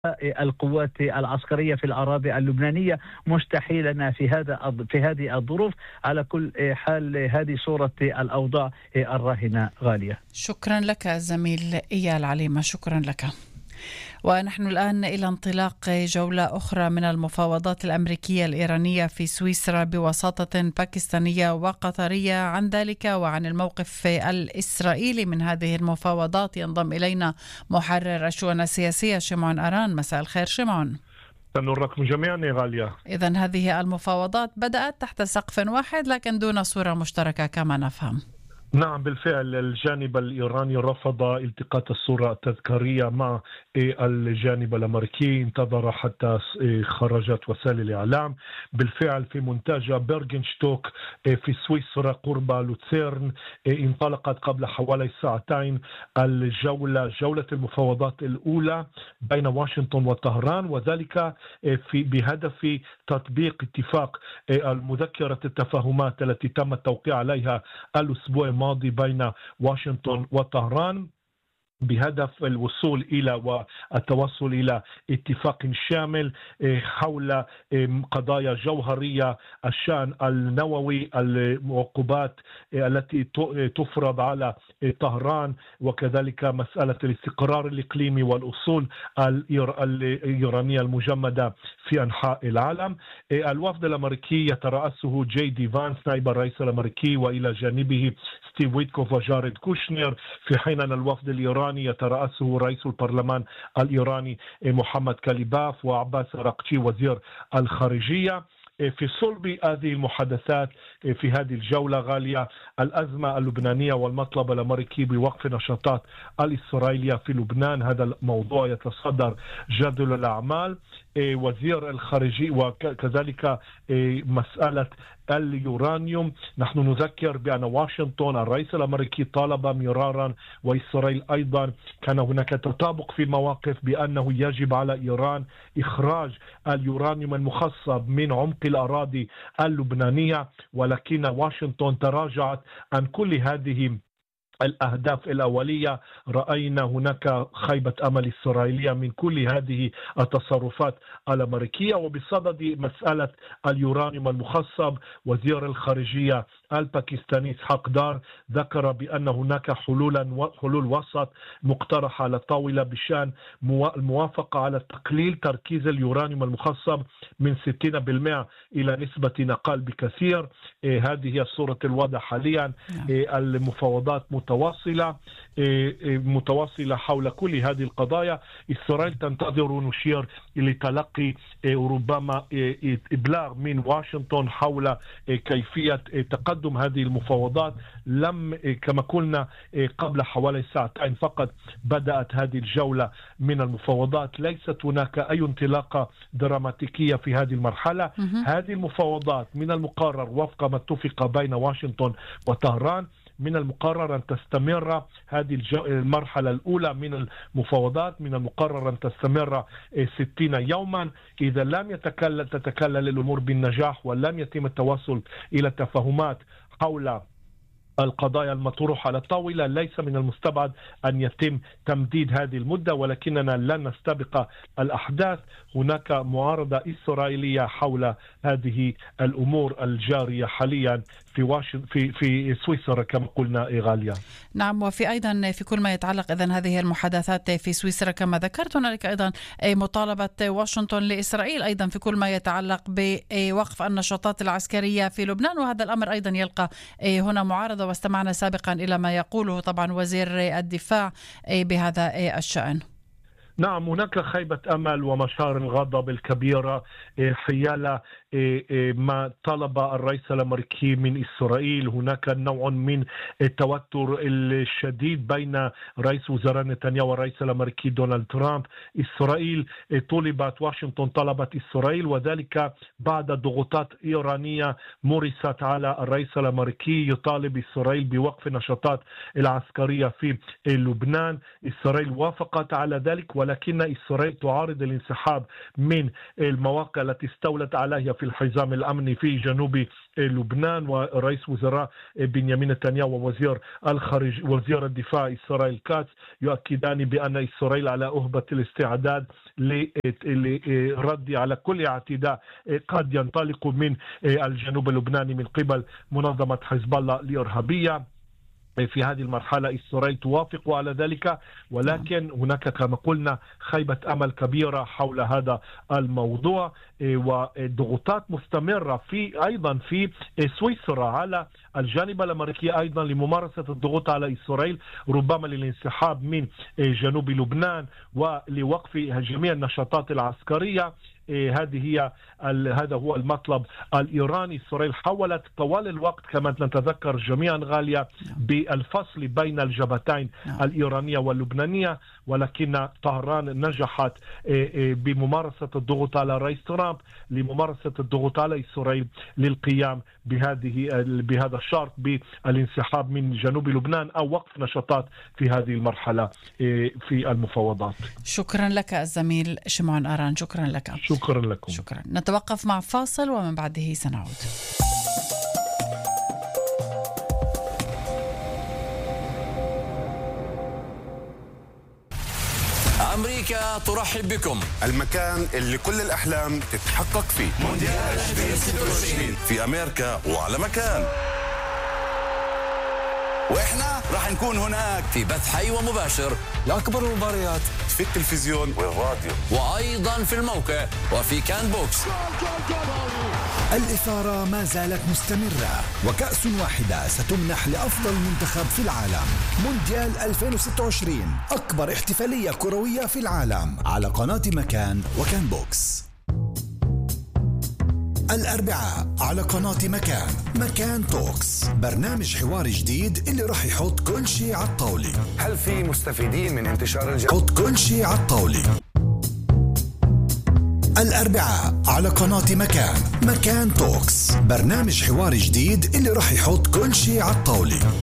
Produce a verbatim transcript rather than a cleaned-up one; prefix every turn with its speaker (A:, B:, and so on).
A: القوات العسكرية في الأراضي اللبنانية مستحيلة في هذا في هذه الظروف. على كل حال هذه صورة الأوضاع الراهنة غالية.
B: شكرا لك زميل إيال عليمة، شكرا لك. ونحن الآن إلى انطلاق جولة أخرى من المفاوضات الأمريكية الإيرانية في سويسرا بوساطة باكستانية وقطرية. عن ذلك وعن الموقف الإسرائيلي من هذه المفاوضات ينضم إلينا محرر الشؤون السياسية شمعون أران. مساء الخير شمعون.
C: نراكم جميعا غالية.
B: إذن هذه المفاوضات بدأت تحت سقف واحد لكن دون صورة مشتركة كما نفهم.
C: نعم بالفعل، الجانب الإيراني رفض التقاط الصورة التذكارية مع الجانب الأمريكي، انتظر حتى خرجت وسائل الإعلام. بالفعل في منتجع بيرغنشتوك في سويسرا قرب لوتسيرن انطلقت قبل حوالي ساعتين الجولة جولة المفاوضات الأولى بين واشنطن وطهران، وذلك في بهدف تطبيق اتفاق المذكرة التفاهمات التي تم التوقيع عليها الأسبوع الماضي بين واشنطن وطهران بهدف الوصول إلى والتوصل إلى اتفاق شامل حول قضايا جوهرية، الشأن النووي، العقوبات التي تفرض على طهران، وكذلك مسألة الاستقرار الإقليمي والأصول الإيرانية المجمدة في أنحاء العالم. الوفد الأمريكي يترأسه جي دي فانس نائب الرئيس الأمريكي، وإلى جانبه ستيف ويتكوف وجاريد كوشنير، في حين أن الوفد الإيراني يترأسه رئيس البرلمان الإيراني محمد كاليباف وعباس أراقچي وزير الخارجية. في صلب هذه المحادثات في هذه الجولة غالية الأزمة اللبنانية والمطلب الأمريكي بوقف نشاطات الإسرائيلية في لبنان، هذا الموضوع يتصدر جدول الأعمال. وزير الخارجية وكذلك مسألة اليورانيوم. نحن نذكر بأن واشنطن الرئيس الأمريكي طالب مرارا وإسرائيل أيضا، كان هناك تطابق في المواقف بأنه يجب على إيران إخراج اليورانيوم المخصب من عمق الأراضي اللبنانية، ولكن واشنطن تراجعت عن كل هذه الأهداف الأولية. رأينا هناك خيبة أمل إسرائيلية من كل هذه التصرفات الأمريكية. وبصدد مسألة اليورانيوم المخصب، وزير الخارجية الباكستاني إسحاق دار ذكر بأن هناك حلولا حلول وسط مقترحة على الطاولة بشأن الموافقة على تقليل تركيز اليورانيوم المخصب من ستين بالمئة إلى نسبة أقل بكثير. هذه هي صورة الوضع حاليا. المفاوضات متواصلة متواصلة حول كل هذه القضايا. إسرائيل تنتظر نشير لتلقي ربما إبلاغ من واشنطن حول كيفية تقدم هذه المفاوضات. لم كما قلنا قبل حوالي ساعتين فقط بدأت هذه الجولة من المفاوضات، ليست هناك أي انطلاقة دراماتيكية في هذه المرحلة. هذه المفاوضات من المقرر وفق ما اتفق بين واشنطن وطهران، من المقرر أن تستمر هذه المرحلة الأولى من المفاوضات، من المقرر أن تستمر ستين يوما. إذا لم يتكلل تتكلل الأمور بالنجاح ولم يتم التوصل إلى تفاهمات حول القضايا المطروحة على الطاولة، ليس من المستبعد أن يتم تمديد هذه المدة، ولكننا لن نستبق الأحداث. هناك معارضة إسرائيلية حول هذه الأمور الجارية حاليا في واشنطن في في سويسرا كما قلنا غاليا.
B: نعم، وفي أيضا في كل ما يتعلق إذن هذه المحادثات في سويسرا كما ذكرت، هنالك أيضا مطالبة واشنطن لإسرائيل أيضا في كل ما يتعلق بوقف النشاطات العسكرية في لبنان، وهذا الأمر أيضا يلقى هنا معارضة، واستمعنا سابقا إلى ما يقوله طبعا وزير الدفاع بهذا الشأن.
C: نعم، هناك خيبة أمل ومشاعر الغضب الكبيرة حيال ما طلب الرئيس الأمريكي من إسرائيل. هناك نوع من التوتر الشديد بين رئيس وزراء نتنياهو والرئيس الأمريكي دونالد ترامب. إسرائيل طلبت واشنطن طلبت إسرائيل، وذلك بعد ضغوطات إيرانية مورست على الرئيس الأمريكي يطالب إسرائيل بوقف النشاطات العسكرية في لبنان. إسرائيل وافقت على ذلك، ولكن إسرائيل تعارض الانسحاب من المواقع التي استولت عليها في الحزام الأمني في جنوب لبنان. ورئيس وزراء بنيامين نتنياهو ووزير الخارج وزير الدفاع إسرائيل كاتس يؤكدان بأن إسرائيل على أهبة الاستعداد للرد على كل اعتداء قد ينطلق من الجنوب اللبناني من قبل منظمة حزب الله الإرهابية. في هذه المرحلة إسرائيل توافق على ذلك، ولكن هناك كما قلنا خيبة أمل كبيرة حول هذا الموضوع، وضغوطات مستمرة في أيضا في سويسرا على الجانب الأمريكي أيضا لممارسة الضغوط على إسرائيل، ربما للانسحاب من جنوب لبنان ولوقف جميع النشاطات العسكرية. هذه هي هذا هو المطلب الإيراني. إسرائيل حاولت طوال الوقت كما نتذكر جميعا غالية بالفصل بين الجبهتين الإيرانية واللبنانية، ولكن طهران نجحت بممارسة الضغوط على الرئيس ترامب لممارسة الضغوط على إسرائيل للقيام بهذه بهذا الشرط بالانسحاب من جنوب لبنان أو وقف نشاطات في هذه المرحلة في المفاوضات.
B: شكرا لك الزميل شمعون أران، شكرا لك.
C: شكرا لكم.
B: شكرا. نتوقف مع فاصل ومن بعده سنعود.
D: أمريكا ترحب بكم،
E: المكان اللي كل الأحلام تتحقق فيه.
D: مونديال ألفين وستة وعشرين
E: في أمريكا وعلى مكان،
D: وإحنا راح نكون هناك في بث حي ومباشر لأكبر المباريات
E: في التلفزيون والراديو،
D: وأيضا في الموقع وفي كان بوكس.
F: الإثارة ما زالت مستمرة، وكأس واحدة ستمنح لأفضل منتخب في العالم. مونديال ألفين وستة وعشرين، أكبر احتفالية كروية في العالم، على قناة مكان وكان بوكس. الأربعاء على قناة مكان، مكان توكس، برنامج حوار جديد اللي راح يحط كل شيء على الطاولة.
E: هل في مستفيدين من انتشار الجو؟
F: حط كل شيء على الطاولة. الأربعاء على قناة مكان، مكان توكس، برنامج حوار جديد اللي راح يحط كل شيء على الطاولة.